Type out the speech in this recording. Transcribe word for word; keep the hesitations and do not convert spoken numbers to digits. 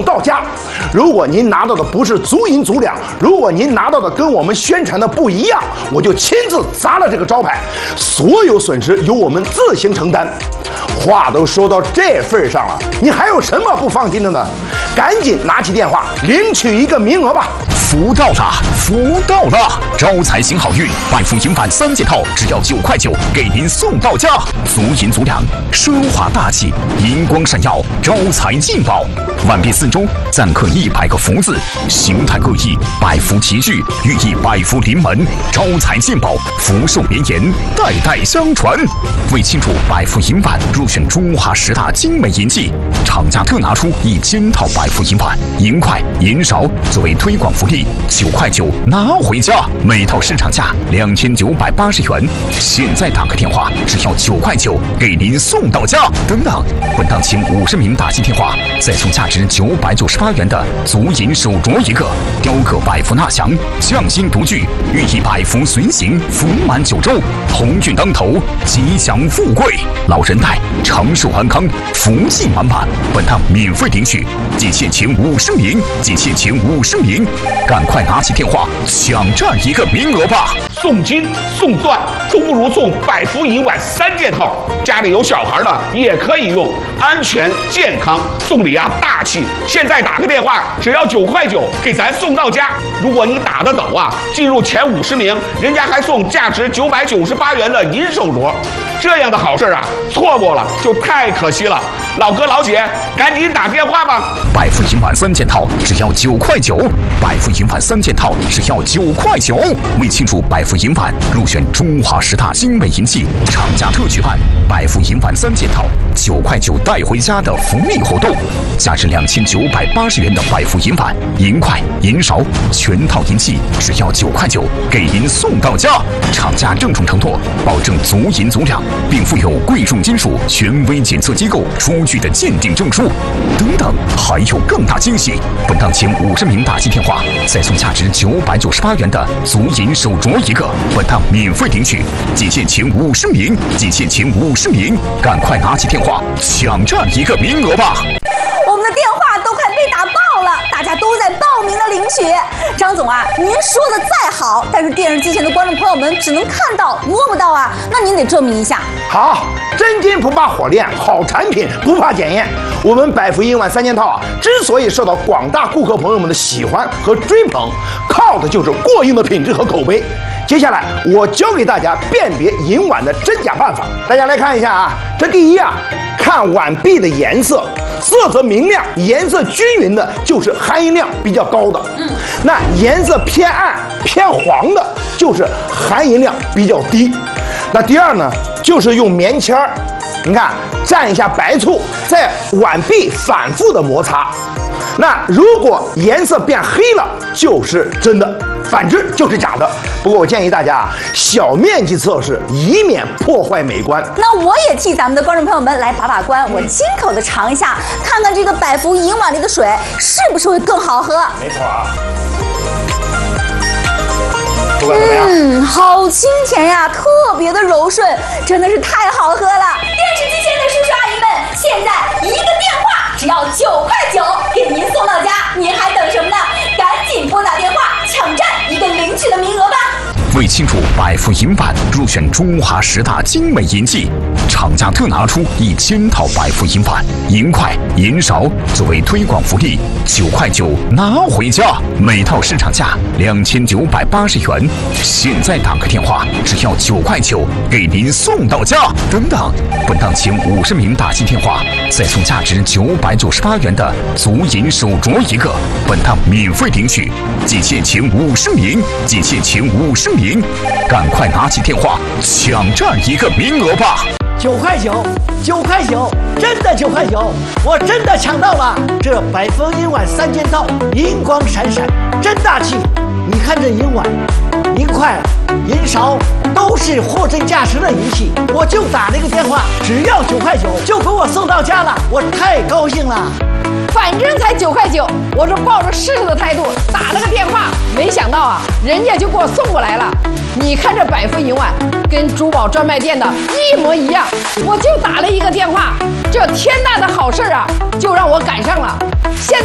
送到家。如果您拿到的不是足银足两，如果您拿到的跟我们宣传的不一样，我就亲自砸了这个招牌，所有损失由我们自行承担。话都说到这份上了，你还有什么不放心的呢？赶紧拿起电话领取一个名额吧！ 福到了，福到了！招财行好运，百福银返三件套，只要九块九，给您送到家。足银足两，奢华大气，银光闪耀，招财进宝。碗壁四周錾刻一百个福字，形态各异，百福齐聚，寓意百福临门，招财进宝，福寿连延，代代相传。为庆祝百福银返入选中华十大精美银器，厂家特拿出一千套百福银返，银筷、银勺作为推广福利。九块九拿回家，每套市场价两千九百八十元，现在打个电话，只要九块九，给您送到家。等等，本档请五十名打进电话，再送价值九百九十八元的足银手镯一个，雕刻百福纳祥，匠心独具，寓意百福随行，福满九州，鸿运当头，吉祥富贵，老人带，长寿安康，福气满满。本档免费领取，仅限前五十名，仅限前五十名。赶快拿起电话抢占一个名额吧！ 送金送钻都不如送百福银碗三件套，家里有小孩的也可以用，安全健康，送礼啊大气。现在打个电话，只要九块九，给咱送到家。如果你打得早啊，进入前五十名，人家还送价值九百九十八元的银手镯。这样的好事啊，错过了就太可惜了。老哥老姐，赶紧打电话吧！ 百福银碗三件套只要九块九，百福银碗三件套只要九块九。为庆祝百福银碗入选中华十大精美银器，厂家特举办百福银碗三件套九块九带回家的福利活动，价值两千九百八十元的百福银碗、银筷、银勺全套银器只要九块九，给您送到家。厂家郑重承诺，保证足银足两，并附有贵重金属权威检测机构出具的鉴定证书。等等，还有更大惊喜！本档前五十名打进电话，再送价值九百九十八元的足银手镯一个。本档免费领取，仅限前五十名，仅限前五十名，赶快拿起电话抢占一个名额吧！ 我们的电话都快被打爆了，大家都在报名的领取。张总啊，您说的再好，但是电视机前的观众朋友们只能看到摸不到啊，那您得证明一下。 好，真金不怕火炼，好产品不怕检验。我们百福银碗三件套啊，之所以受到广大顾客朋友们的喜欢和追捧，靠的就是过硬的品质和口碑。接下来我教给大家辨别银碗的真假办法，大家来看一下啊。这第一啊，看碗壁的颜色，色泽明亮、颜色均匀的，就是含银量比较高的。嗯，那颜色偏暗、偏黄的，就是含银量比较低。那第二呢，就是用棉签儿，你看蘸一下白醋，在碗壁反复的摩擦。那如果颜色变黑了，就是真的，反之就是假的。不过我建议大家啊，小面积测试，以免破坏美观。 那我也替咱们的观众朋友们来把把关，我亲口的尝一下，看看这个百福银碗里的水是不是会更好喝。 没错啊。 嗯，好清甜呀，特别的柔顺，真的是太好喝了。电视机前的叔叔阿姨们，现在一个电话只要九块九，给您送到家，您还等什么呢？赶紧拨打电话，抢占一个领取的名额吧！ 为庆祝百福银碗入选中华十大精美银器，厂家特拿出一千套百福银碗、银筷、银勺作为推广福利，九块九拿回家，每套市场价两千九百八十元，现在打个电话，只要九块九，给您送到家。等等，本档前五十名打进电话，再送价值九百九十八元的足银手镯一个，本档免费领取，仅限前五十名，仅限前五十名。赶快拿起电话抢占一个名额吧！ 九块九，九块九，真的九块九，我真的抢到了！这百福银碗三件套，银光闪闪，真大气！你看这银碗、银筷、银勺，都是货真价实的银器。我就打了一个电话，只要九块九，就给我送到家了，我太高兴了。 反正才九块九，我是抱着试试的态度打了个电话，没想到啊，人家就给我送过来了。你看这百福银碗跟珠宝专卖店的一模一样，我就打了一个电话，这天大的好事啊，就让我赶上了。现